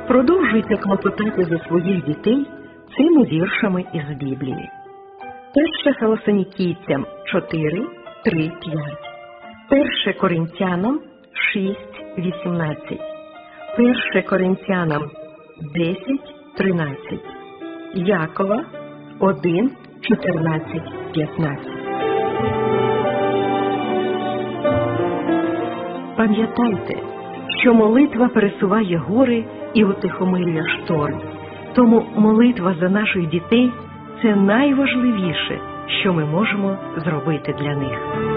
Продовжуйте клопотати за своїх дітей цими віршами із Біблії. 1 Фессалоникійцям 4, 3, 5. 1 Коринтянам 6, 18. 1 Коринтянам 10, 13. Якова 1, 14, 15. Пам'ятайте, що молитва пересуває гори і утихомирює шторм. Тому молитва за наших дітей – це найважливіше, що ми можемо зробити для них.